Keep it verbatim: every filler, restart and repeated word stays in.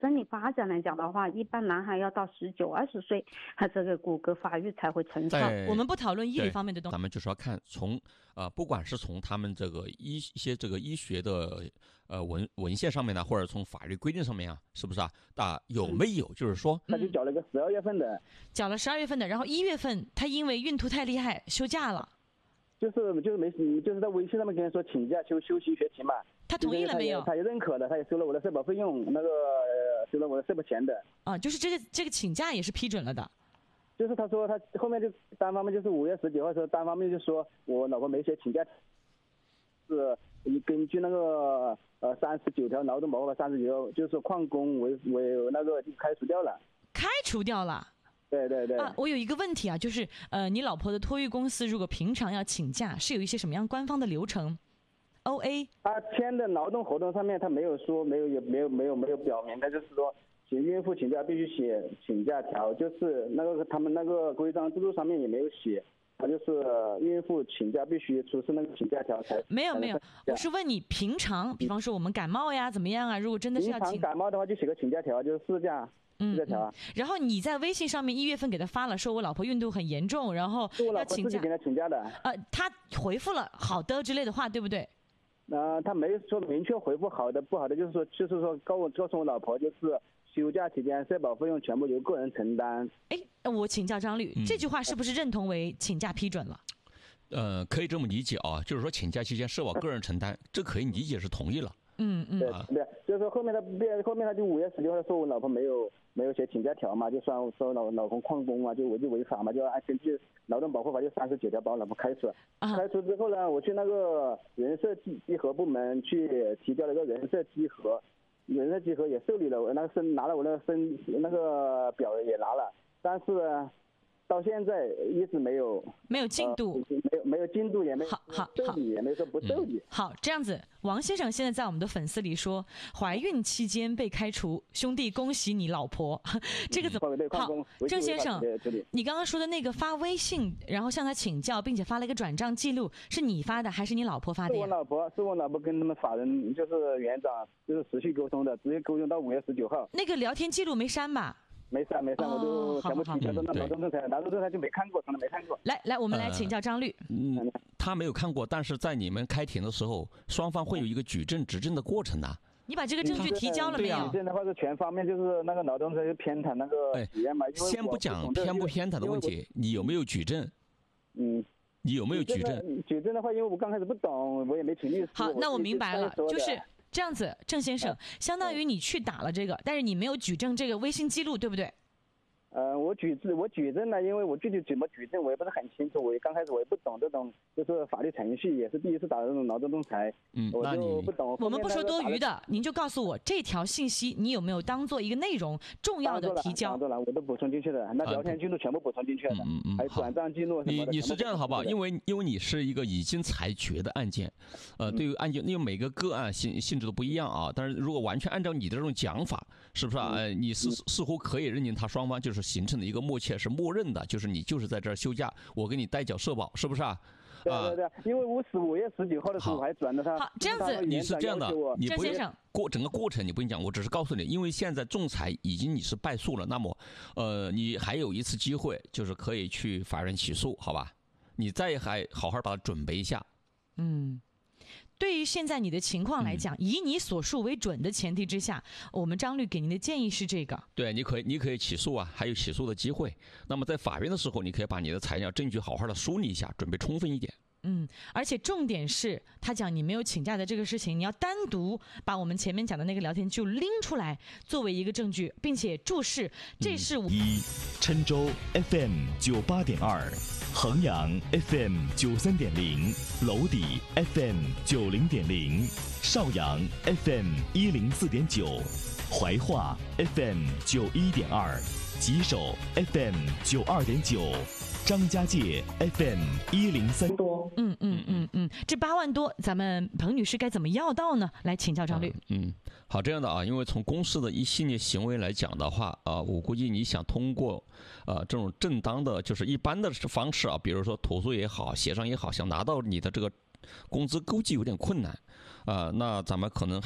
生理发展来讲的话，一般男孩要到十九、二十岁，他这个骨骼发育才会成熟。 我们不讨论医理方面的东西， 咱们就是要看从呃，不管是从他们这个医一些这个医学的呃文文献上面呢，或者从法律规定上面啊，是不是啊？啊有没有就是说， 他就缴了个十二月份的， 缴了十二月份的，然后一月份他因为孕吐太厉害休假了。 就是就是没就是在微信上面跟人说请假休休息学习嘛， 他同意了没有？ 他也认可了，他也收了我的社保费用，那个、呃、收了我的社保钱的。 啊，就是这个这个请假也是批准了的。 就是他说他后面就单方面就是五月十九号的时候单方面就说我老婆没写请假，是根据那个呃三十九条劳动保护法三十九，就是旷工为为那个就开除掉了。 开除掉了。 对对对啊，我有一个问题啊，就是呃，你老婆的托育公司如果平常要请假，是有一些什么样官方的流程 ？O A 他签的劳动合同上面他没有说，没有也没有没有没有表明，他就是说，请孕妇请假必须写请假条，就是那个他们那个规章制度上面也没有写，他就是孕妇请假必须出示那个请假条才。 没有没有，我是问你平常，比方说我们感冒呀怎么样啊？如果真的是要请平常感冒的话，就写个请假条，就是事假。 嗯，嗯然后你在微信上面一月份给他发了，说我老婆孕吐很严重，然后要请假。 给他请假的。 呃，他回复了好的之类的话，对不对？ 呃，他没说明确回复好的不好的，就是说就是说告我告诉我老婆，就是休假期间社保费用全部由个人承担。 哎，我请教张律，嗯、这句话是不是认同为请假批准了？ 呃，可以这么理解啊，就是说请假期间社保个人承担，这可以理解是同意了。 嗯嗯， 对对，就是说后面他后面他就五月十六号说我老婆没有没有写请假条嘛，就算说老老公旷工嘛，就我就违法嘛，就按根据劳动保护法就三十九条把我老婆开除了。啊、开除之后呢，我去那个人社稽稽核部门去提交了一个人社稽核，人社稽核也受理了我那个申拿了我那个申那个表也拿了，但是呢到现在一直没有没有进度， 呃、没有没有进度，也没有好好受理，也没有说不受理、嗯。 好，这样子，王先生现在在我们的粉丝里说，怀孕期间被开除，兄弟恭喜你老婆，这个怎么、嗯、好？郑先生，你刚刚说的那个发微信，然后向他请教，并且发了一个转账记录，是你发的还是你老婆发的呀？ 是我老婆，是我老婆跟他们法人就是园长就是持续沟通的，直接沟通到五月十九号。 那个聊天记录没删吧？ 没删没删，我就全部提交到那劳动仲裁，劳动仲裁就没看过，从来没看过。 来来，我们来请教张律。 嗯，他没有看过，但是在你们开庭的时候，双方会有一个举证执证的过程的。 你把这个证据提交了没有？ 举证的话是全方面，就是那个劳动仲裁偏袒那个企业嘛。 先不讲偏不偏袒的问题，你有没有举证？ 嗯， 你有没有举证？ 举证的话，因为我刚开始不懂，我也没请律师。 好，那我明白了，就是这样子，郑先生，相当于你去打了这个，但是你没有举证这个微信记录，对不对？ 呃，我举证，我举证了，因为我具体怎么举证我也不是很清楚，我刚开始我也不懂这种就是法律程序，也是第一次打这种劳动仲裁， 嗯， 我就不懂。 我们不说多余的，您就告诉我这条信息你有没有当做一个内容重要的提交？ 当做了，我都补充进去的，那聊天记录全部补充进去了， 嗯嗯， 还有转账记录什么的。 你你是这样的好不好？因为因为你是一个已经裁决的案件，呃，对于案件，因为每个个案性性质都不一样啊。但是如果完全按照你的这种讲法，是不是啊？呃，你似似乎可以认定他双方就是形成了一个默契，是默认的，就是你就是在这儿休假，我给你代缴社保，是不是啊？ 对对对，因为我是五月十九号的时候我还转的他。 好，这样子， 你是这样的，你不先生过整个过程你不用讲，我只是告诉你，因为现在仲裁已经你是败诉了，那么呃，你还有一次机会，就是可以去法院起诉，好吧？你再还好好把它准备一下。 嗯。对于现在你的情况来讲，嗯、以你所述为准的前提之下，我们张律给您的建议是这个： 对，你可以，你可以起诉啊，还有起诉的机会。那么在法院的时候，你可以把你的材料、证据好好的梳理一下，准备充分一点。 嗯，而且重点是他讲你没有请假的这个事情，你要单独把我们前面讲的那个聊天记录拎出来作为一个证据，并且注释这是我、 嗯、一郴州 F M 九八点二，衡阳 F M 九三点零，娄底 F M 九零点零，邵阳 F M 一零四点九，怀化 F M 九一点二，吉首 F M 九二点九。张家界 F M 一零三多， 嗯嗯嗯嗯，这八万多，咱们彭女士该怎么要到呢？来请教张律。 嗯，嗯好，这样的啊，因为从公司的一系列行为来讲的话，啊、呃，我估计你想通过，呃，这种正当的，就是一般的方式啊，比如说投诉也好，协商也好，想拿到你的这个工资，估计有点困难，啊、呃，那咱们可能。